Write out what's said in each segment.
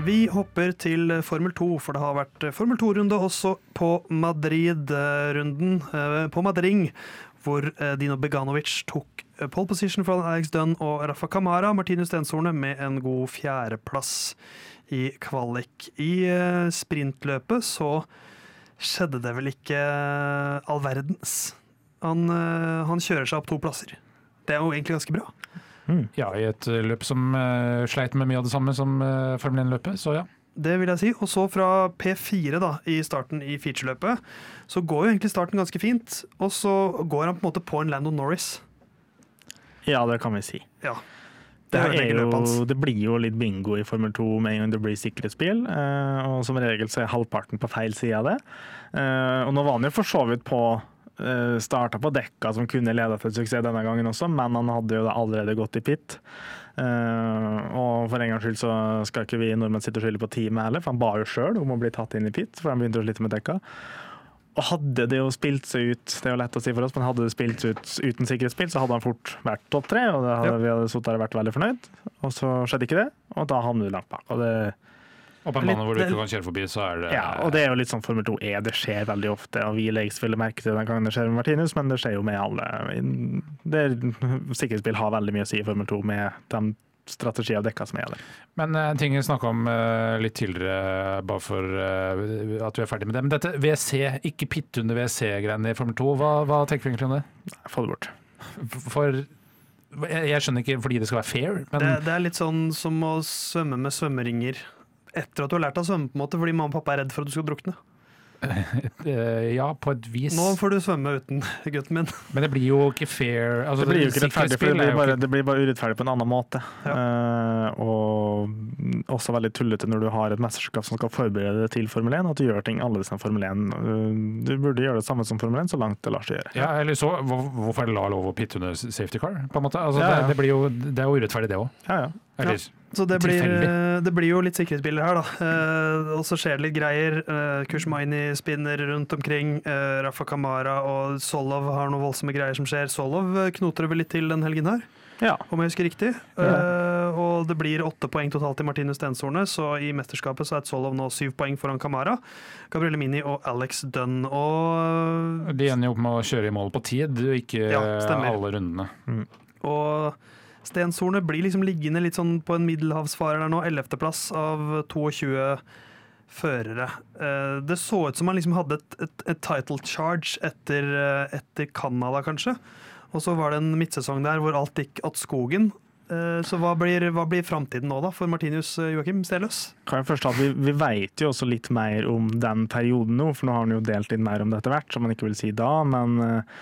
Vi hopper til Formel 2, for det har vært Formel 2-runde også på Madrid-runden, på Madring, hvor Dino Beganovic tok pole position fra Alex Dunn og Rafa Camara, Martinus Stenshorne med en god fjerdeplass i kvalik. I sprintløpet så skjedde det vel ikke all verdens. Han kjører seg opp 2 plasser. Det er jo egentlig ganske bra. Ja, i et løp som sleit med mye av det samme som Formel 1-løpet, så ja. Det vil jeg si. Og så fra P4 da, i starten i featureløpet, så går jo egentlig starten ganske fint, og så går han på en måte på en Lando Norris. Ja, det kan vi si. Ja. Det blir jo litt bingo i Formel 2 med en gang det blir sikkerhetsbil, og som regel så er halvparten på feil side av det. Og nå var han jo for så vidt på startet på dekka som kunne lede til suksess denne gangen også, men han hadde jo allerede gått i pit. Og for en gangs skyld så skal ikke vi nordmenn sitte og skylde på teamet heller, for han ba jo selv om å bli tatt inn i pit, for han begynte å slite med dekka. Og hadde det jo spilt seg ut, det er jo lett å si for oss, men hadde det spilt ut uten sikkerhetsspill, så hadde han fort vært topp 3, og vi hadde suttet der og vært veldig fornøyd. Og så skjedde ikke det, og da havner vi langt bak. Og på en bane hvor du ikke kan kjøre forbi, så er det... Ja, og det er jo litt sånn Formel 2 det skjer veldig ofte, og vi legger selvfølgelig merke til den gangen det skjer med Martinus, men det skjer jo med alle. Sikkerhetsspill har veldig mye å si i Formel 2 med de strategi av dekka som er der. Men en ting jeg snakket om litt tidligere, bare for at vi er ferdig med det. Men dette VC, ikke pitt under VC-greiene i Formel 2, hva tenker du egentlig om det? Få det bort. For jeg skjønner ikke fordi det skal være fair, men... Det er litt sånn som å svømme med svømmeringer etter at du har lært å svømme på en måte, fordi mamma og pappa er redd for at du skal drukne. Ja, på et vis. Nå får du svømme uten, gutten min. Men det blir jo ikke fair. Altså, det blir jo ikke rettferdig, for det blir bare urettferdig på en annen måte. Ja. Og også veldig tullete når du har et mesterskap som skal forberede deg til Formel 1, at du gjør ting annerledes enn Formel 1. Du burde gjøre det samme som Formel 1, så langt det lar seg gjøre. Ja, eller så, hvorfor er det lov å pitte under safety car, på en måte? Altså, ja. Det er jo urettferdig det også. Ja. Eller, så det blir jo litt sikkerhetsbiler her da. Og så skjer det litt greier. Kushmaini spinner rundt omkring. Rafa Camara og Solov har noen voldsomme greier som skjer. Solov knoter det vel litt til den helgen her, om jeg husker riktig. Og det blir 8 poeng totalt til Martinus Stenshorne, så i mesterskapet så er Solov nå 7 poeng foran Camara, Gabriele Mini og Alex Dunn. Og de ender jo opp med å kjøre i mål på tid, ikke alle rundene. Og Stenshorne blir liksom liggende litt sånn på en middelhavsfarer der nå, 11. plass av 22 førere. Det så ut som han liksom hadde et title charge etter Canada kanskje, og så var det en midtsesong der hvor alt gikk åt skogen. Så hva blir fremtiden nå da for Martinus Joachim Steløs? Kan jeg først at vi vet jo også litt mer om den perioden nå, for nå har han jo delt inn mer om det etter hvert, som man ikke vil si da, men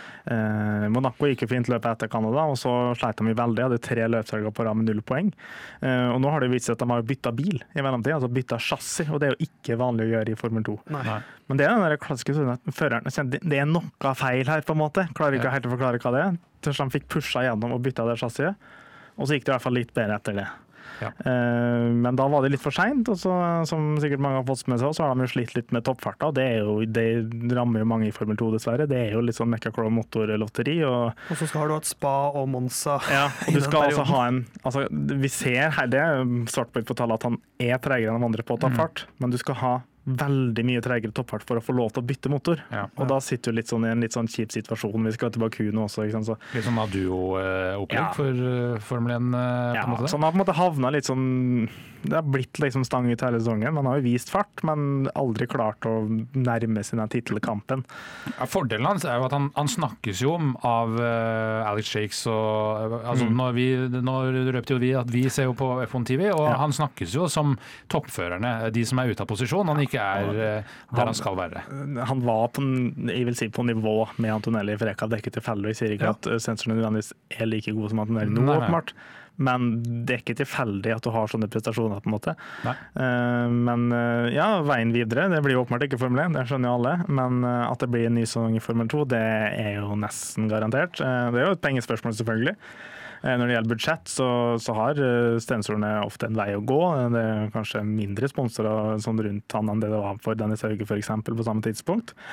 Monaco gikk jo fint løpet etter Canada, og så sleit de veldig, hadde 3 løpshelger på rad med 0 poeng. Og nå har det vist seg at de har byttet bil i mellomtiden, altså byttet chassis, og det er jo ikke vanlig å gjøre i Formel 2. Nei. Men det er den der klassiske sånn at føreren, det er noe feil her på en måte, klarer ikke helt å forklare hva det er, til de fikk pushet gjennom og byttet det chassiset. Og så gikk det i hvert fall litt bedre etter det. Ja. Men da var det litt for sent, og så, som sikkert mange har fått med seg, så har de jo slitt litt med toppfarta. Det rammer jo mange i Formel 2 dessverre. Det er jo litt sånn Mecca-Chrome motorlotteri. Og så skal du ha et Spa og Monza. Ja, og du skal altså ha vi ser her, det er svart på tallet at han er tregere enn de andre på toppfart, men du skal ha veldig mye tregere toppfart for å få lov til å bytte motor. Ja. Og da sitter du litt sånn i en litt sånn kjip situasjon. Vi skal til Baku nå også, ikke sant? Så. Litt sånn av duo-opplegg for Formel 1 på en måte? Så han har på en måte havnet litt sånn, det har blitt liksom stang ut hele sesongen. Man har jo vist fart, men aldri klart å nærme seg den titelkampen. Ja, fordelen hans er jo at han snakkes jo om av Alex Shakes, og altså nå røpte jo vi at vi ser jo på F1 TV, og han snakkes jo som toppførerne, de som er ute av posisjon. Han ikke er der han skal være. Han var på nivå med Antonelli i Freka, det er ikke tilfeldig. Jeg sier ikke at sensorene nødvendigvis er like gode som Antonelli nå, åpenbart. Men det er ikke tilfeldig at du har sånne prestasjoner på en måte. Men veien videre, det blir jo åpenbart ikke Formel 1, det skjønner jo alle, men at det blir en ny sesong i Formel 2, det er jo nesten garantert. Det er jo et pengespørsmål selvfølgelig. Når det gjelder budsjett, så har Stenshorne ofte en vei å gå. Det er kanskje mindre sponsorer sånn rundt han enn det var for Dennis Hauge for eksempel på samme tidspunkt.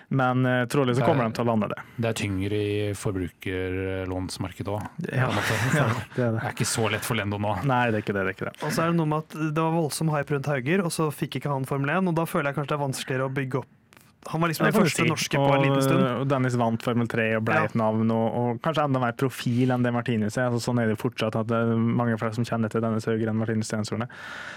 Men trolig så kommer de til å lande det. Det er tyngre i forbrukerlånsmarkedet også. Ja, det er ikke så lett for Lendo nå. Nei, det er ikke det. Og så er det noe med at det var voldsom hype rundt Hauger, og så fikk ikke han Formel 1, og da føler jeg kanskje det er vanskeligere å bygge opp. Han var liksom den første norske på en liten stund. Og Dennis vant Formel 3 og ble et navn, og kanskje enda mer profil enn det Martinez er. Altså, sånn er det fortsatt, at det er mange flere som kjenner til Dennis Hauger enn Martinez Stensorne.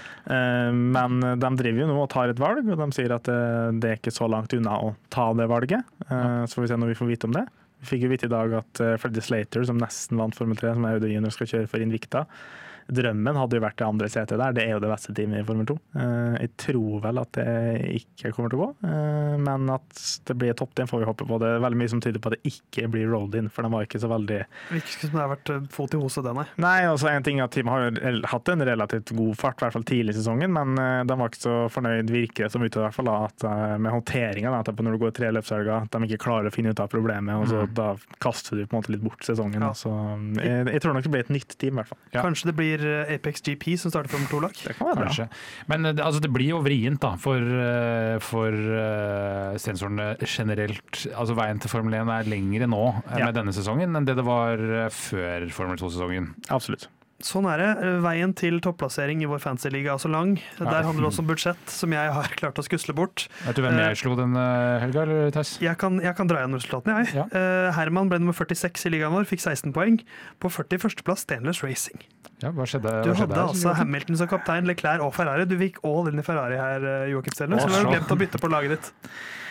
Men de driver jo nå og tar et valg, og de sier at det er ikke så langt unna å ta det valget. Så får vi se når vi får vite om det. Vi fikk jo vite i dag at Freddie Slater, som nesten vant Formel 3, som er Audi junior, skal kjøre for Invicta. Drømmen hadde jo vært det andre setet der. Det er jo det beste teamet i Formel 2. Jeg tror vel at det ikke kommer til å gå, men at det blir topp 10 får vi håpe på. Det er veldig mye som tyder på at det ikke blir rolled-in, for de var ikke så veldig... Virker ikke som det har vært fot i hose det, nei. Nei, og så en ting at teamet har hatt en relativt god fart, i hvert fall tidlig i sesongen, men de var ikke så fornøyd, virker som ute i hvert fall, at med håndteringen, at når du går 3 løpshelger, at de ikke klarer å finne ut av problemet, og så da kaster du på en måte litt bort sesongen. Ja. Så jeg tror nok det blir et nytt team, i hvert fall. Ja. Kanskje det blir Apex GP som starter Formel 2-lag. Det kan være bra. Men altså, det blir jo vrient da, for sensorene generelt. Altså, veien til Formel 1 er lengre nå med denne sesongen enn det var før Formel 2-sesongen. Absolutt. Sånn er det. Veien til topplassering i vår fantasy-liga er så lang. Der handler det også om budsjett, som jeg har klart å skusle bort. Vet du hvem jeg slo den helga, eller Tess? Jeg kan dra igjen resultatene, jeg. Ja. Herman ble nummer 46 i ligaen vår, fikk 16 poeng. På 41. plass Stainless Racing. Ja, hva skjedde? Du hadde altså Hamilton som kaptein, Leclerc og Ferrari. Du fikk all inn i Ferrari her, Joakim Stenløs. Så du har glemt å bytte på laget ditt.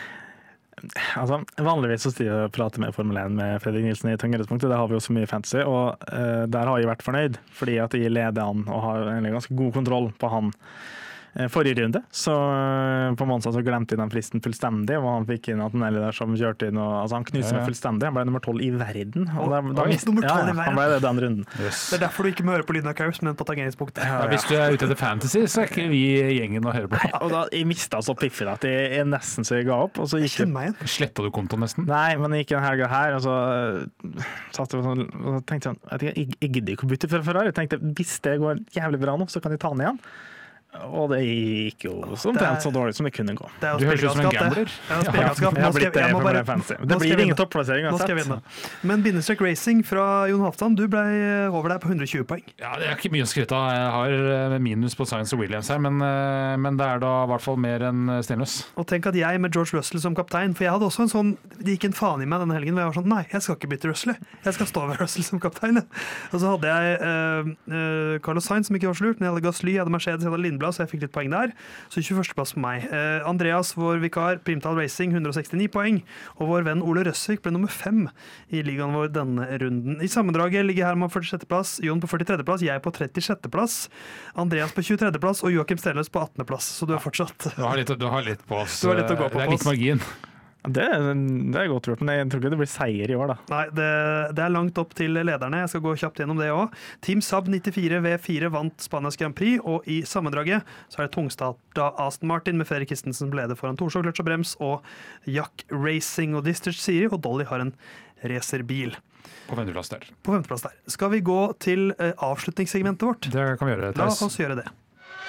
Altså, vanligvis så styrer jeg og prater med Formel 1 med Fredrik Nilsen i Tøngerespunktet. Der har vi jo så mye fantasy, og der har jeg vært fornøyd, fordi at jeg leder han og har en ganske god kontroll på han forrige runde. Så på Monza så glemte jeg den fristen fullstendig, og han fikk inn Antonelli der som kjørte inn, og altså, han knuste meg fullstendig. Han ble nummer 12 i verden. Og nummer 12 i verden. Han ble det den runden. Yes. Det er derfor du ikke må høre på lyden av Kaus, men på tangeringspunktet. Ja, hvis du er ute etter fantasy, så er ikke vi gjengen å høre på. Og da, jeg mistet så piffet at jeg nesten så jeg ga opp. Og så gikk jeg... Slettet du kontoen nesten? Nei, men jeg gikk en helg her, og så tenkte jeg gidder ikke å bytte fra Ferrari. Jeg tenkte, hvis det går jævlig bra nå, så kan jeg ta den igjen. Og det gikk jo omtrent så dårlig som det kunne gå. Du høres ut som en gambler. Det blir ingen topplassering. Nå skal jeg vinne. Men bindestrek racing fra Jon Halvdan, du ble over der på 120 poeng. Ja, det er ikke mye å skryte av. Jeg har minus på Science og Williams her, men det er da i hvert fall mer enn Stenløs. Og tenk at jeg med George Russell som kaptein, for jeg hadde også en sånn, det gikk en faen i meg denne helgen, hvor jeg var sånn, nei, jeg skal ikke bytte Russell. Jeg skal stå ved Russell som kaptein. Og så hadde jeg Carlos Sainz som ikke var så lurt, men jeg hadde Gasly, jeg hadde Mercedes, jeg hadde Lindblad, så jeg fikk litt poeng der. Så 21. plass på meg. Andreas, vår vikar, Primtal Racing, 169 poeng. Og vår venn Ole Røssvik ble nummer 5 i ligaen vår denne runden. I sammendraget ligger Herman på 46. plass, Jon på 43. plass, jeg på 36. plass, Andreas på 23. plass og Joakim Stenløs på 18. plass. Så du er fortsatt... Du har litt på oss. Du har litt å gå på. Det er litt margin. Det er godt gjort, men jeg tror ikke det blir seier i år, da. Nei, det er langt opp til lederne. Jeg skal gå kjapt gjennom det også. Team Saab 94 V4 vant Spanias Grand Prix, og i sammendraget så er det tungstarta Aston Martin med Fredrik Kristensen som leder foran Torsjov, Kløtsj og Brems, og Jack Racing og District Siri, og Dolly har en racerbil. På 5. plass der. På 5. plass der. Skal vi gå til avslutningssegmentet vårt? Det kan vi gjøre. La oss gjøre det.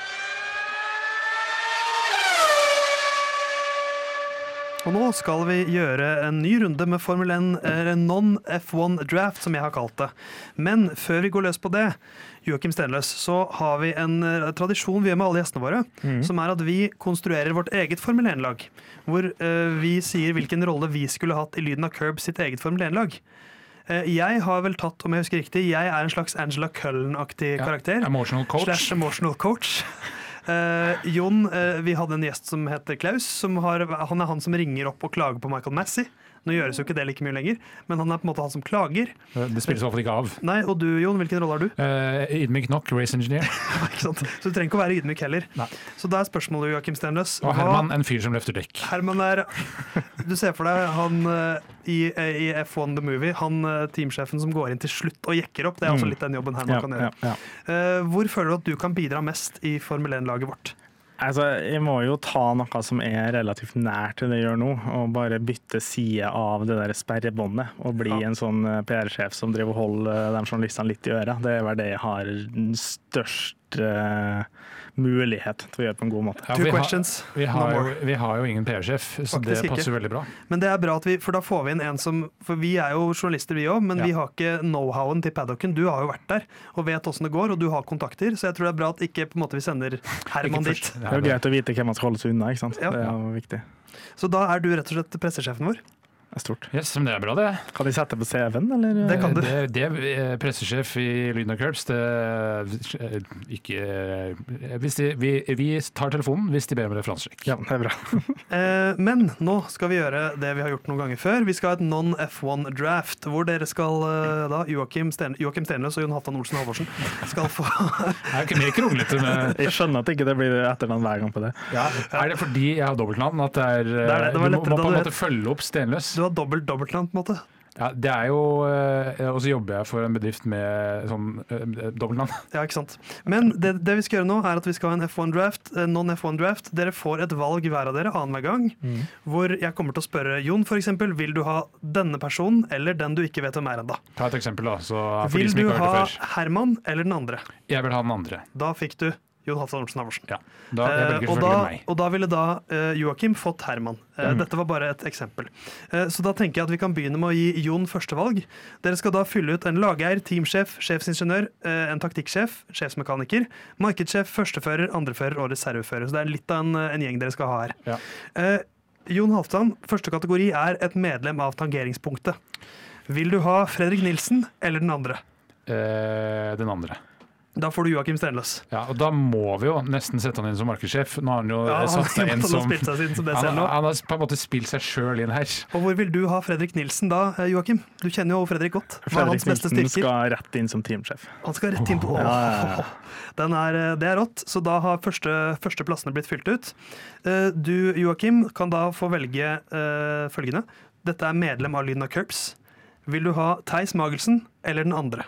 Og nå skal vi gjøre en ny runde med Formel 1, non-F1 draft, som jeg har kalt det. Men før vi går løs på det, Joakim Stenløs, så har vi en tradisjon vi gjør med alle gjestene våre, som er at vi konstruerer vårt eget Formel 1-lag, hvor vi sier hvilken rolle vi skulle hatt i lyden av Curb sitt eget Formel 1-lag. Jeg har vel tatt, om jeg husker riktig, jeg er en slags Angela Cullen-aktig karakter. Emotional coach. / emotional coach. Jon, vi hadde en gjest som heter Klaus, han er han som ringer opp og klager på Michael Massey. Nå gjøres jo ikke det like mye lenger, men han er på en måte han som klager. Det spilles i hvert fall ikke av. Nei, og du, Jon, hvilken rolle har du? Ydmyk nok, race engineer. Ikke sant? Så du trenger ikke å være ydmyk heller. Nei. Så da er spørsmålet, Joakim Stenløs. Og Herman, en fyr som løfter dekk. Herman er, du ser for deg han i F1 The Movie, han teamsjefen som går inn til slutt og jekker opp, det er også litt den jobben Herman kan gjøre. Hvor føler du at du kan bidra mest i Formel 1-laget vårt? Altså, jeg må jo ta noe som er relativt nært til det jeg gjør nå, og bare bytte side av det der sperrebåndet, og bli en sånn PR-sjef som driver og holder de journalistene litt i øret. Det er vel det jeg har størst mulighet til å gjøre det på en god måte. Ja, vi har jo ingen PR-sjef, så Faktisk det passer veldig bra. Men det er bra, for da får vi inn en som For vi er jo journalister, vi òg, men vi har ikke know-howen til paddocken. Du har jo vært der og vet åssen det går, og du har kontakter, så jeg tror det er bra at ikke på en måte vi sender Herman dit. Det er jo greit å vite hvem man skal holde seg unna, ikke sant? Det er jo viktig. Så da er du rett og slett pressesjefen vår? Det er stort. Yes, men det er bra, det. Kan de sette på CV-en, eller? Det kan du. Det er pressesjef i Lyden og Curbs. Vi tar telefonen hvis de ber om referansesjekk. Ja, det er bra. Men nå skal vi gjøre det vi har gjort noen ganger før. Vi skal ha et non-F1-draft, hvor dere skal da, Joakim Stenløs og Jon Halvdan Olsen Halvorsen skal få Det er ikke mer kronglete med Jeg skjønner at ikke det blir etternavn hver gang på det. Ja. Er det fordi jeg har dobbeltnavn at det var du må på en måte følge opp Stenløs? Du har dobbeltnavn, på en måte. Ja, det er jo Og så jobber jeg for en bedrift med sånn dobbeltnavn. Ja, ikke sant. Men det vi skal gjøre nå, er at vi skal ha en F1-draft, non-F1-draft. Dere får et valg hver av dere annenhver gang, hvor jeg kommer til å spørre Jon, for eksempel, vil du ha denne personen eller den du ikke vet hvem er ennå? Ta et eksempel, da. Så Vil du ha Herman eller den andre? Jeg vil ha den andre. Da fikk du Jon Halvdan Olsen Halvorsen. Ja, jeg velger selvfølgelig meg. Og da ville Joakim fått Herman. Dette var bare et eksempel. Så da tenker jeg at vi kan begynne med å gi Jon førstevalg. Dere skal da fylle ut en lageier, teamsjef, sjefsingeniør, en taktikksjef, sjefsmekaniker, markedssjef, førstefører, andrefører og reservefører. Så det er litt av en gjeng dere skal ha her. Ja. Jon Halvdan, første kategori er et medlem av tangeringspunktet. Vil du ha Fredrik Nilsen eller den andre? Den andre. Da får du Joakim Stenløs. Ja, og da må vi jo nesten sette han inn som markedssjef. Nå har han jo satt seg inn som han har på en måte spilt seg sjøl inn her. Og hvor vil du ha Fredrik Nilsen da, Joakim? Du kjenner jo Fredrik godt. Fredrik Nilsen skal rett inn som teamsjef. Han skal rett inn på Det er rått, så da har første plassene blitt fylt ut. Du, Joakim, kan da få velge følgende. Dette er medlem av Lyden og Curbs. Vil du ha Theis Magelsen eller den andre?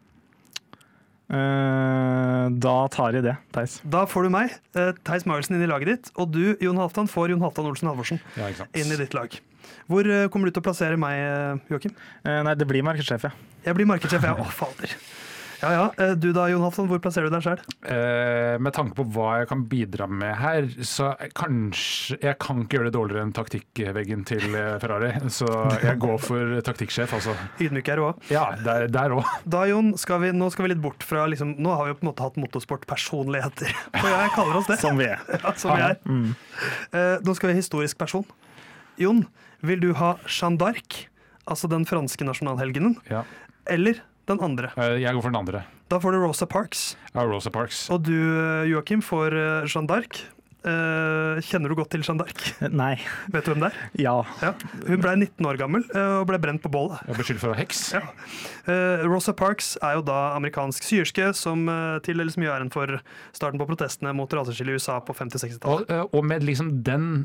Da tar jeg det, Theis. Da får du meg, Theis Magelsen, inn i laget ditt. Og du, Jon Halvdan, får Jon Halvdan Olsen Halvorsen inn i ditt lag. Hvor kommer du til å plassere meg, Joakim? Nei, det blir markedssjef, ja. Jeg blir markedssjef, ja. Å, fader. Ja. Du da, Jon Halvdan, hvor plasserer du deg selv? Med tanke på hva jeg kan bidra med her, så kanskje jeg kan ikke gjøre det dårligere enn taktikkveggen til Ferrari. Så jeg går for taktikksjef, altså. Ydmyk er du også. Ja, der også. Da, Jon, nå skal vi litt bort fra liksom, nå har vi jo på en måte hatt motorsportpersonligheter. Og jeg kaller oss det. Som vi er. Ja, som vi er. Nå skal vi ha historisk person. Jon, vil du ha Jeanne d'Arc, altså den franske nasjonalhelgenen, eller den andre? Jeg går for den andre. Da får du Rosa Parks. Ja, Rosa Parks. Og du, Joakim, får Jeanne d'Arc. Kjenner du godt til Jeanne d'Arc? Nei. Vet du hvem det er? Ja. Hun ble 19 år gammel og ble brent på bålet. Jeg beskyldt for å heks. Ja. Rosa Parks er jo da amerikansk syerske som tildeles mye æren for starten på protestene mot raseskille i USA på 50-60-tallet. Og med liksom den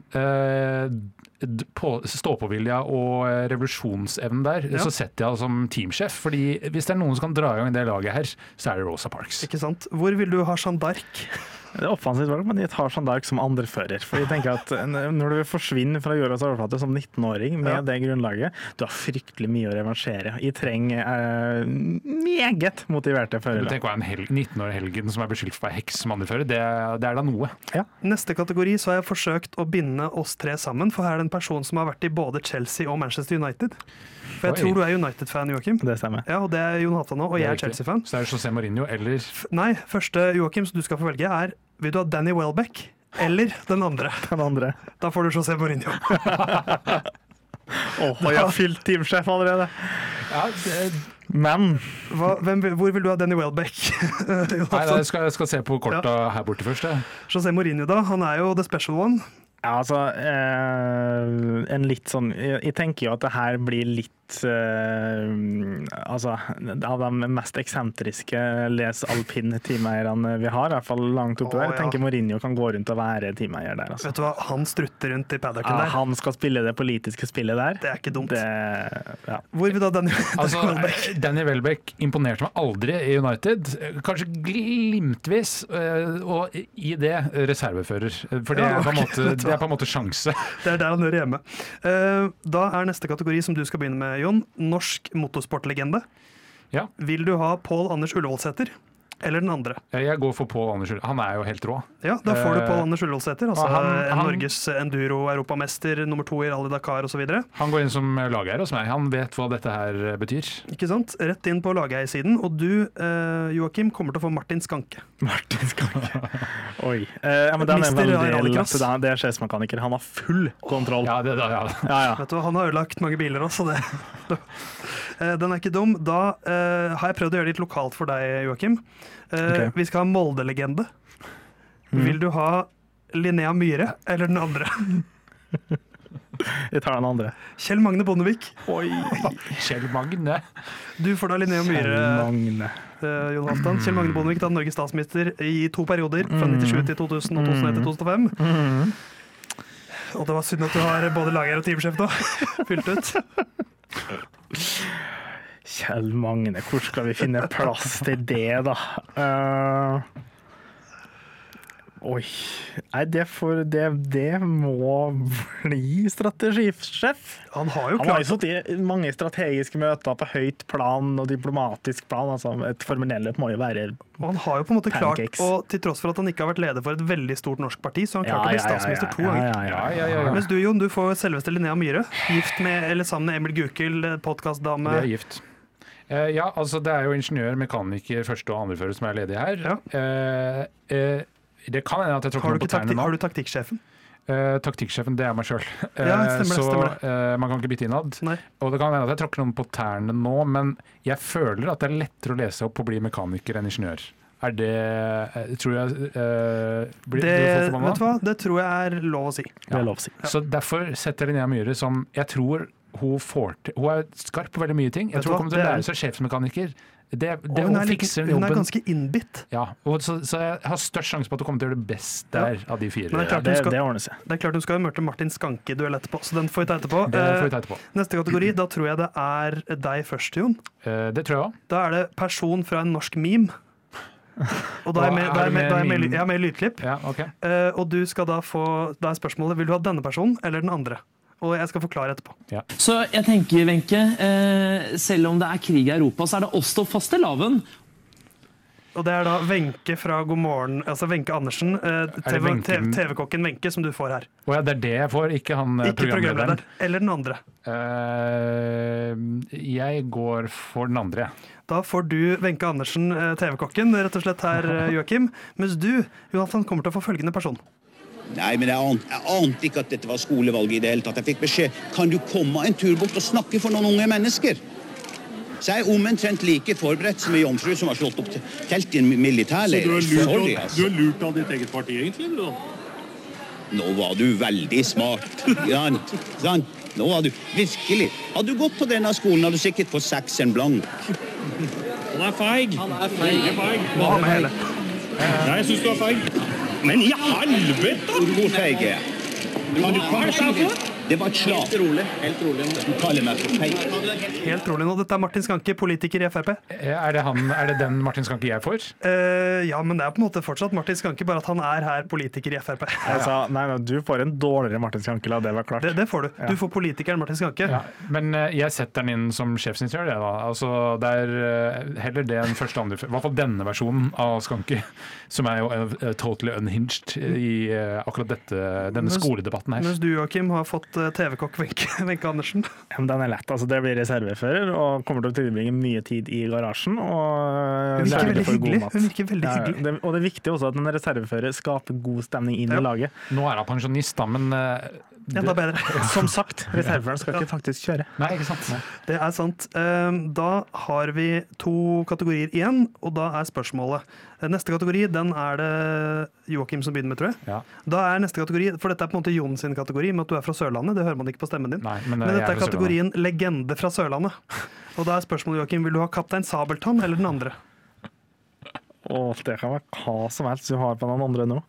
stå-på-vilja og revolusjonsevnen der, så setter jeg som teamsjef. Fordi hvis det er noen som kan dra i gang det laget her, så er det Rosa Parks. Ikke sant? Hvor vil du ha Jeanne d'Arc? Det er offensivt valg, men jeg tar Jeanne d'Arc som andrefører. For jeg tenker at når du forsvinner fra jordas overflate som 19-åring med det grunnlaget, du har fryktelig mye å revansjere. Jeg trenger meget motiverte førere. Tenk hva en 19-årig Helgen som er beskyldt for å være heks som andrefører, det er da noe. Ja. Neste kategori så har jeg forsøkt å binde oss tre sammen, for her er det en person som har vært i både Chelsea og Manchester United. For jeg tror du er United-fan, Joakim. Det stemmer. Ja, og det er Jon Halvdan nå, og jeg er Chelsea-fan. Så det er José Mourinho eller Nei, første Joakim som du skal få velge er: vil du ha Danny Welbeck eller den andre? Den andre. Da får du José Mourinho. Og jeg har fylt teamsjef allerede. Ja, men hvor vil du ha Danny Welbeck? Nei, jeg skal se på korta her borte først. José Mourinho da, han er jo the special one. Ja, altså, en litt sånn jeg tenker jo at det her blir litt altså, av de mest eksentriske les-alpin-teameierne vi har, i hvert fall langt oppe der. Jeg tenker Mourinho kan gå rundt og være teameier der. Altså. Vet du hva, han strutter rundt i paddocken der. Han skal spille det politiske spillet der. Det er ikke dumt. Hvor vil da Danny Welbeck imponerte meg aldri i United. Kanskje glimtvis, og i det reservefører. For det er på en måte sjanse. Det er der han hører hjemme. Da er neste kategori som du skal begynne med, Jon, norsk motorsportlegende. Ja. Vil du ha Pål Anders Ullevålsæter eller den andre? Jeg går for Pål Anders Ullevål. Han er jo helt rå. Ja, da får du Pål Anders Ullevålsæter, altså han- Norges enduro-europamester, nummer 2 i Rally Dakar osv. Han går inn som lageier hos meg. Han vet hva dette her betyr. Ikke sant? Rett inn på lageiersiden. Og du, Joakim, kommer til å få Martin Skanke. Martin Skanke. Oi. Ja, men den er Mister veldig rallycross. lett. Det er sjefsmekaniker. Han har full kontroll. Ja, Ja. Vet du, hva, han har ødelagt mange biler også, det. Den er ikke dum. Da har jeg prøvd å gjøre det litt lokalt for deg, Joakim. Ok. Vi skal ha Molde-legende. Vil du ha Linnea Myhre eller den andre? Jeg tar den andre. Kjell Magne Bondevik. Oi. Kjell Magne. Du får da Linnea Myhre, Magne. Jon Halvdan. Kjell Magne Bondevik da Norges statsminister i 2 perioder, fra 97 til 2000 og 2001 til 2005. Og det var synd at du har både lager og teamsjef da, fylt ut. Kjell Magne, hvor skal vi finne plass til det, da? Oi. Nei, det må bli strategisjef. Han har jo Han har klart jo sittet i mange strategiske møter på høyt plan og diplomatisk plan. Altså, et formelløp må jo være Og han har jo på en måte klart, Pancakes. og til tross for at han ikke har vært leder for et veldig stort norsk parti, så har han klart å bli statsminister 2 ganger. Ja. Mens du, Jon, du får selveste Linnea Myhre, gift med, eller sammen med Emil Gukild, podcastdame. Det er gift. Ja, altså det er jo ingeniør, mekaniker, første- og andrefører som er ledig her. Ja. Det kan hende at jeg tråkker noe på tærne nå. Har du taktikksjefen? Taktikksjefen, det er meg sjøl. Ja, stemmer det. Man kan ikke bytte innad. Nei. Og det kan hende at jeg tråkker noen på tærne nå, men jeg føler at det er lettere å lese opp og bli mekaniker enn ingeniør. Er det tror jeg blir Vet du hva? Det tror jeg er lov å si. Det er lov å si. Så derfor setter jeg Linnea Myhre som jeg tror hun får til. Hun er skarp på veldig mye ting. Jeg Vet du tror hva? hun kommer til å Det er- lære seg sjefsmekaniker. Og hun Fikser er jobben. ganske innbitt. Ja, og så jeg har størst sjanse på at du kommer til å gjøre det best der av de 4. Men det er klart Det, hun skal, det ordner seg. det er klart hun skal møte Martin Skanke i duell etterpå, så den får vi ta etterpå. Det får vi ta etterpå. Neste kategori, da tror jeg det er deg først, Jon. Det tror jeg òg. Da er det person fra en norsk meme. Og da er jeg med, Hva er det med meme? jeg er med i lydklipp. Ja, ok. Og du skal da få, da er spørsmålet, vil du ha denne personen eller den andre? Og jeg skal forklare etterpå. Så jeg tenker, Wenche, selv om det er krig i Europa, så er det oss til fastelavn. Og det er da Wenche fra God morgen, altså Wenche Andersen, det Wenche- TV-kokken Wenche, som du får her. Å ja, det er det jeg får, ikke han Ikke programlederen. programleder, eller den andre. Jeg går for den andre. Da får du Wenche Andersen, TV-kokken, rett og slett her, Joakim. Mens du, Jonathan, kommer til å få følgende person. Nei, men jeg ante ikke at dette var skolevalget i det hele tatt. Jeg fikk beskjed, kan du komme en tur bort og snakke for noen unge mennesker? Så jeg er omtrent like forberedt som en jomfru som har slått opp telt i en militærleir. Sorry, altså. Du har lurt av ditt eget parti, egentlig? Eller? Nå var du veldig smart. Sant? Nå var du virkelig. Hadde du gått på denne skolen, hadde du sikkert fått 6 en blank. Han er feig. Veldig feig. Må ha med hele. Nei, jeg synes du er feig. Men i helvete! Hvor feig er jeg? Hva er dette her for? Det var et slag. Helt rolig. Du kaller meg for feig. Helt rolig nå. Dette er Martin Skanke, politiker i Frp. Er det den Martin Skanke jeg får? Ja, men det er på en måte fortsatt Martin Skanke, bare at han er her politiker i Frp. Altså, nei, du får en dårligere Martin Skanke, la det være klart. Det får du. Du får politikeren Martin Skanke. Ja, men jeg setter den inn som sjefsingeniør. Da. Altså, det er heller det enn første andre, i hvert fall denne versjonen av Skanke, som er jo totally unhinged i akkurat denne skoledebatten her. Mens du, Joakim, har fått TV-kokk Wenche Andersen. Ja, men den er lett. Altså, det blir reservefører og kommer til å tilbringe mye tid i garasjen. Og Hun virker sørge veldig for god hyggelig. mat. Hun virker veldig Ja, hyggelig. og det er viktig også at en reservefører skaper god stemning inn Ja. i laget. Nå er han pensjonist, da, men Enda bedre. Som sagt, reserveføreren skal ikke faktisk kjøre. Nei, ikke sant? Det er sant. Da har vi 2 kategorier igjen, og da er spørsmålet. Neste kategori, den er det Joakim som begynner med, tror jeg. Ja. Da er neste kategori, for dette er på en måte Jon sin kategori, med at du er fra Sørlandet, det hører man ikke på stemmen din. Nei, men Men jeg dette er fra kategorien legende fra Sørlandet. Og da er spørsmålet, Joakim, vil du ha Kaptein Sabeltann eller den andre? Og det kan være hva som helst du har på den andre nå.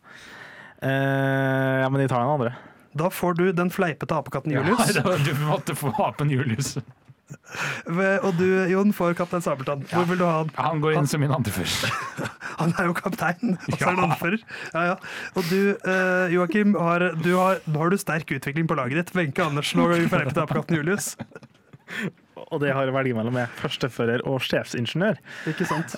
Ja, men de tar den andre. Da får du den fleipete apekatten Julius. Ja, du måtte få apen Julius. Og du, Jon, får Kaptein Sabeltann. Hvor vil du ha han? Han går inn som min andre først. Han er jo kaptein, og så er han anfører. Ja, ja. Og du, Joakim, nå har du sterk utvikling på laget ditt. Wenche Andersen og fleipete apekatten Julius. og det har jeg velget mellom er førstefører og sjefsingeniør. Ikke sant?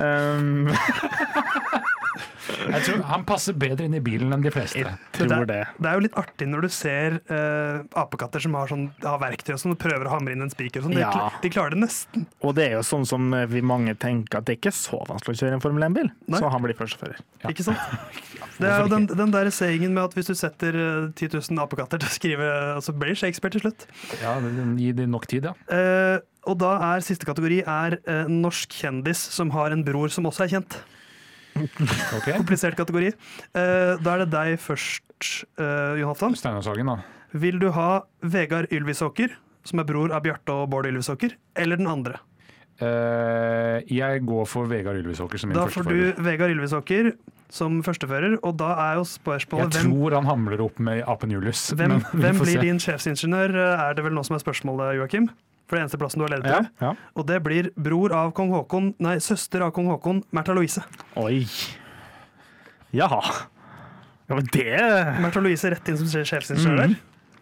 Jeg tror han passer bedre inn i bilen enn de fleste. Det er jo litt artig når du ser apekatter som har verktøy og prøver å hamre inn en spiker. De klarer det nesten. Og det er jo sånn som vi mange tenker at det ikke er så vanskelig å kjøre en Formel 1-bil, så han blir førstefører. Ja. Ikke sant? Det er jo den der sayingen med at hvis du setter 10 000 apekatter til å skrive, så blir Shakespeare til slutt. Ja, gi det nok tid, ja. Og da siste kategori norsk kjendis som har en bror som også kjent. Okay. Komplisert kategori. Da det deg først, Jonathan. Steinar-Sagen, da. Vil du ha Vegard Ylvisåker, som bror av Bjarte og Bård Ylvisåker, eller den andre? Jeg går for Vegard Ylvisåker som min førstefører. Da får du Vegard Ylvisåker som førstefører, og da jo spørsmålet Jeg tror han hamler opp med Apen Julius. Hvem blir din sjefsingeniør, det vel nå som spørsmålet, Joakim? For det eneste plassen du har ledet til. Ja. Og det blir søster av kong Håkon, Märtha Louise. Oi. Jaha. Ja, men det... Märtha Louise rett inn som sjefsingeniør der.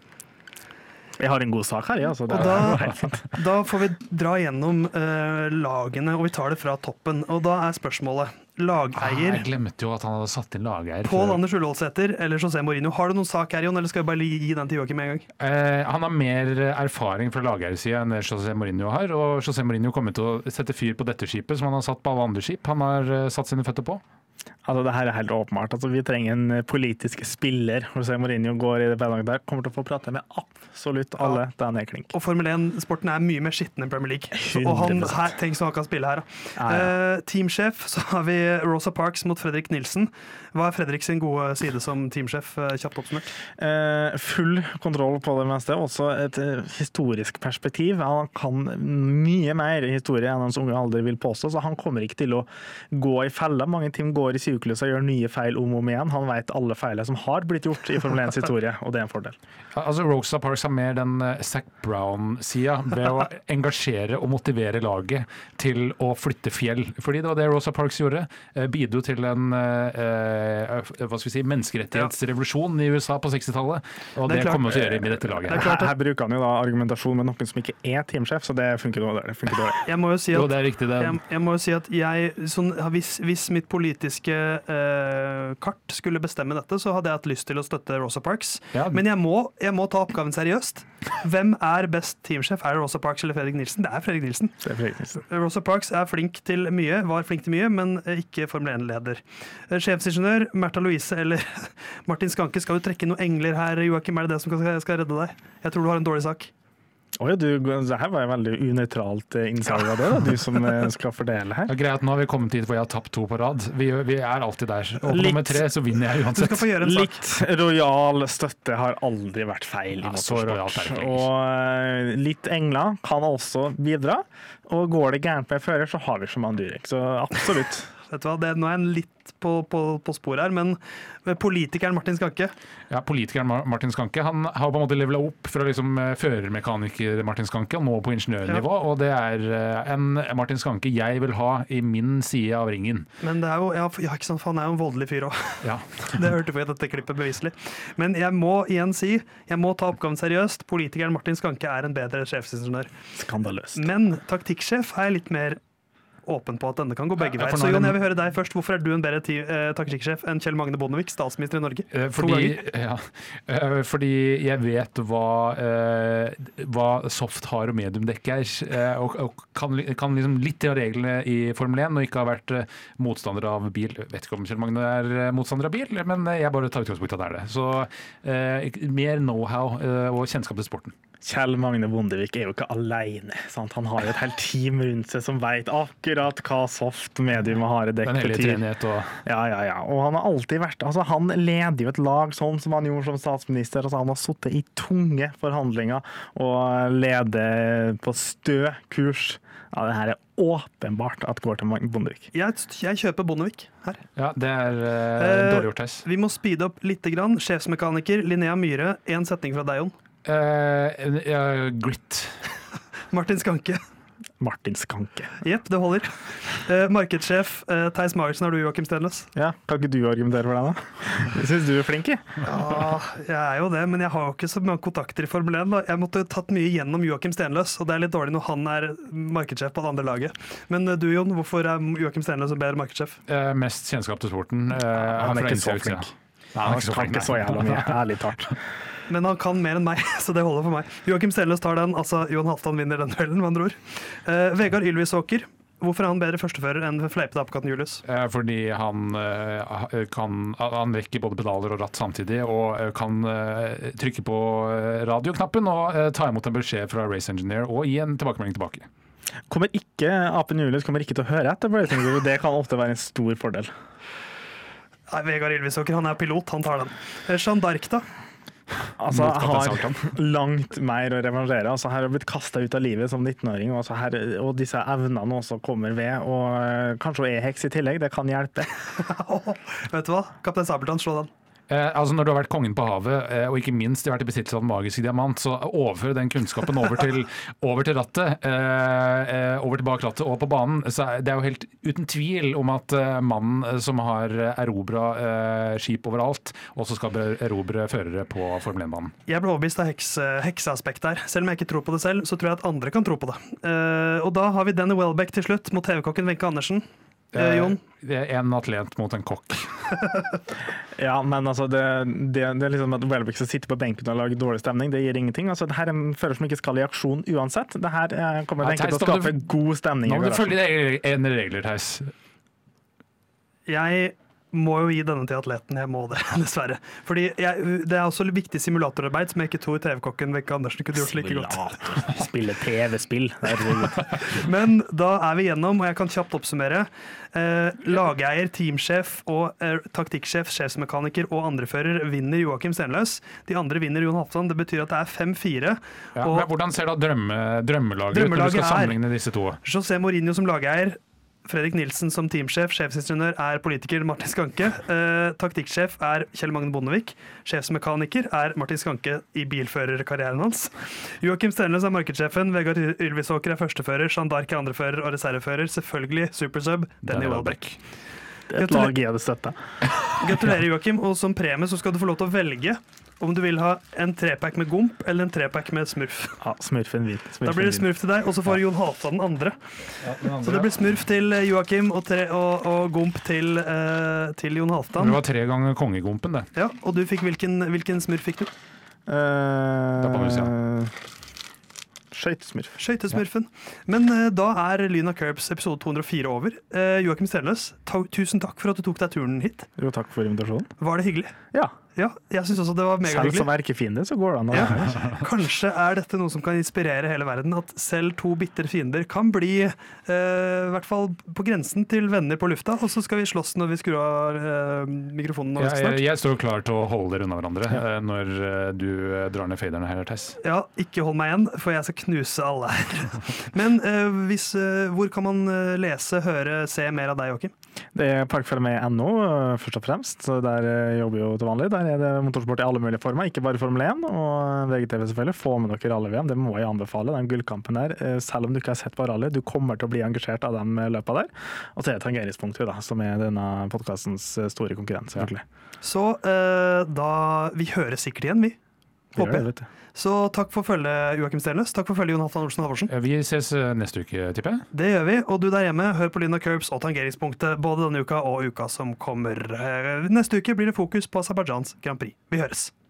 Jeg har en god sak her, ja. Så det da får vi dra gjennom lagene, og vi tar det fra toppen. Og da spørsmålet, lageier... Jeg glemte jo at han hadde satt inn lageier. Pål Anders Ullevålsæter eller José Mourinho. Har du noen sak her, Jon, eller skal vi bare gi den til Joakim med en gang? Han har mer erfaring fra lageiersiden enn det José Mourinho har, og José Mourinho kommer til å sette fyr på dette skipet som han har satt på alle andre skip. Han har satt sine føtter på. Altså, det her helt åpenbart. Altså, vi trenger en politisk spiller. José Mourinho går i det bedlaget der. Kommer til å få prate med absolutt alle. Det nedklink. Og Formel 1-sporten mye mer skitten enn Premier League. Og han tenker så han kan spille her. Teamsjef, så har vi Rosa Parks mot Fredrik Nilsen. Hva Fredrik sin gode side som teamsjef, kjapt oppsummert? Full kontroll på det meste. Også et historisk perspektiv. Han kan mye mer historie enn hans unge alder vil påstå, så han kommer ikke til å gå i fella. Mange team går i syklus og gjør nye feil om igjen. Han vet alle feilene som har blitt gjort i Formel 1s historie, og det en fordel. Altså Rosa Parks har mer den Zac Brown-sida ved å engasjere og motivere laget til å flytte fjell. Fordi det var det Rosa Parks gjorde. Bidro til en menneskerettighetsrevolusjon i USA på 60-tallet, og det kommer vi til å gjøre med dette laget. Her bruker han jo da argumentasjon med noen som ikke teamsjef, så det funker dårlig. Jeg må jo si at, det er riktig, det. Jeg må jo si at hvis mitt politiske kart skulle bestemme dette, så hadde jeg hatt lyst til å støtte Rosa Parks. Ja. Men jeg må ta oppgaven seriøst. Hvem best teamsjef? Det Rosa Parks eller Fredrik Nilsen? Det Fredrik Nilsen. Rosa Parks var flink til mye, men ikke Formel 1-leder. Sjefsingeniør, Märtha Louise eller Martin Skanke, skal du trekke noen engler her, Joakim? Det som skal redde deg? Jeg tror du har en dårlig sak. Det her var jo veldig unøytralt innsalg av det, du som skal fordele her. Greit, nå har vi kommet hit hvor jeg har tapt 2 på rad. Vi alltid der. Og på nummer 3 så vinner jeg uansett. Litt rojal støtte har aldri vært feil i motorsport. Og litt engler kan også bidra. Og går det gærent på en fører, så har vi som Durek. Så absolutt. Vet du hva, nå jeg litt på spor her, men politikeren Martin Skanke. Ja, politikeren Martin Skanke, han har på en måte levelet opp fra førermekaniker Martin Skanke og nå på ingeniørnivå, og det en Martin Skanke jeg vil ha i min side av ringen. Men det jo, ikke sant, for han jo en voldelig fyr også. Ja. Det hørte vi i dette klippet beviselig. Men jeg må igjen si, jeg må ta oppgaven seriøst. Politikeren Martin Skanke en bedre sjefsingeniør. Skandaløst. Men taktikksjef jeg litt mer åpen på at denne kan gå begge veier. Så Jon, jeg vil høre deg først. Hvorfor du en bedre taktikksjef enn Kjell Magne Bondevik, statsminister i Norge? Fordi jeg vet hva soft, hard og mediumdekk og kan litt av reglene i Formel 1 og ikke har vært motstander av bil. Jeg vet ikke om Kjell Magne motstander av bil, men jeg bare tar utgangspunkt av det. Så mer know-how og kjennskap til sporten. Kjell Magne Bondevik jo ikke alene. Sant? Han har jo et helt team rundt seg som vet akkurat hva soft, medium og harde dekk betyr. Ja. Og han har alltid vært, han leder jo et lag sånn som han gjorde som statsminister. Han har suttet i tunge forhandlinger og leder på stø kurs. Ja, det her åpenbart at går til Magne Bondevik. Jeg kjøper Bondevik her. Ja, det dårlig gjort, Theis. Vi må speede opp litt grann. Sjefsmekaniker Linnea Myhre, en setning fra deg, Jon. Grit. Martin Skanke. Martin Skanke. Jepp, det holder. Markedssjef Theis Magersen, har du Joakim Stenløs? Ja, kan ikke du argumentere for deg da? Jeg synes du er flink i. Ja, jeg er jo det, men jeg har jo ikke så mange kontakter i Formel 1. Da. Jeg måtte tatt mye gjennom Joakim Stenløs, og det er litt dårlig når han er markedssjef på det andre laget. Men du, Jon, hvorfor er Joakim Stenløs en bedre markedssjef? Mest kjennskap til sporten. Han er ikke så flink. Han kan ikke så jævla mye, ærlig talt. Men han kan mer enn meg, så det holder for meg. Joakim Stenløs tar den, altså Jon Halvdan vinner den duellen, med andre ord. Vegard Ylvisåker, hvorfor er han bedre førstefører enn fleipete apekatten Julius? Fordi han rekker både pedaler og ratt samtidig, og kan trykke på radioknappen og ta imot en beskjed fra Race Engineer og gi en tilbakemelding tilbake. Apen Julius kommer ikke til å høre etter Race Engineer, og det kan ofte være en stor fordel. Nei, Vegard Ylvisåker, han er pilot, han tar den. Jeanne d'Arc da? Altså, jeg har langt mer å revansjere. Altså, her har jeg blitt kastet ut av livet som 19-åring, og disse evnene også kommer ved, og kanskje er heks i tillegg, det kan hjelpe. Vet du hva? Kaptein Sabeltann, slå den. Når du har vært kongen på havet, og ikke minst vært i besittelse av den magiske diamant, så overføre den kunnskapen over til rattet, over til bak rattet og på banen. Så det er jo helt uten tvil om at mannen som har erobret skip overalt, også skal erobre førere på Formel 1-banen. Jeg ble overbevist av hekseaspekt her. Selv om jeg ikke tror på det selv, så tror jeg at andre kan tro på det. Og da har vi Danny Welbeck til slutt mot TV-kokken Wenche Andersen. Jon? Det er en atlet mot en kokk. Ja, men altså det er liksom at Welbeck som sitter på benken og lager dårlig stemning, det gir ingenting. Altså, det her er en fører som ikke skal i aksjon uansett. Det her kommer Wenche til å skape god stemning. Nå må du følge dine regler, Theis. Jeg må jo gi denne til atleten, jeg må det, dessverre. Fordi det er også viktig simulatorarbeid som jeg ikke tror TV-kokken Wenche Andersen kunne gjort like godt. Spille TV-spill. Men da er vi gjennom, og jeg kan kjapt oppsummere. Lageier, teamsjef og taktikksjef, sjefsmekaniker og andrefører vinner Joakim Stenløs. De andre vinner Jon Halvdan. Det betyr at det er 5-4. Ja, men hvordan ser da drømmelaget ut når du skal sammenligne disse to? José Mourinho som lageier, Fredrik Nilsen som teamsjef, sjefsingeniør er politiker Martin Skanke, taktikksjef er Kjell Magne Bondevik, sjefsmekaniker er Martin Skanke i bilførerkarrieren hans. Joakim Stenløs er markedssjefen, Vegard Ylvisåker er førstefører, Jeanne d'Arc er andrefører og reservefører, selvfølgelig supersub, Danny Welbeck. Det er et lag jeg hadde støttet. Gratulerer, Joakim, og som premie så skal du få lov til å velge om du vil ha en 3-pack med Gomp eller en 3-pack med Smurf. Ja, Smurfen hvit. Da blir det Smurf til deg, og så får Jon Halvdan den andre. Ja, den andre. Så det blir Smurf til Joakim og Gomp til Jon Halvdan. Det var 3 ganger kongegompen, det. Ja, og du fikk hvilken Smurf fikk du? Skøytesmurfen. Men da er Lyna Curbs episode 204 over. Joakim Stenløs, tusen takk for at du tok deg turen hit. Jo, takk for invitasjonen. Var det hyggelig? Ja. Ja, jeg synes også det var megahyggelig. Selv som erkefiende så går det an. Ja. Kanskje er dette noe som kan inspirere hele verden, at selv 2 bitre fiender kan bli i hvert fall på grensen til venner på lufta, og så skal vi slåss når vi skrur av mikrofonen. Jeg står klar til å holde dere unna hverandre når du drar ned faderne her, Theis. Ja, ikke hold meg igjen, for jeg skal knuse alle her. Men hvor kan man lese, høre, se mer av deg, Joakim? Det er parkfølgemed.no, først og fremst. Så der jobber jo til vanlig. Der er det motorsport i alle mulige former, ikke bare Formel 1 og VGTV selvfølgelig. Få med dere alle VM, det må jeg anbefale. Den gullkampen der, selv om du ikke har sett på rally, du kommer til å bli engasjert av dem løpet der. Og så er det Tangeringspunktet, som er denne podcastens store konkurrent, selvfølgelig. Så vi høres sikkert igjen, vi. Håper jeg. Så takk for følget, Joakim Stenløs. Takk for følget, Jon Halvdan Olsen Halvorsen. Vi ses neste uke, tipper jeg. Det gjør vi, og du der hjemme, hør på Lyna Curbs og Tangeringspunktet både denne uka og uka som kommer. Neste uke blir det fokus på Aserbajdsjans Grand Prix. Vi høres.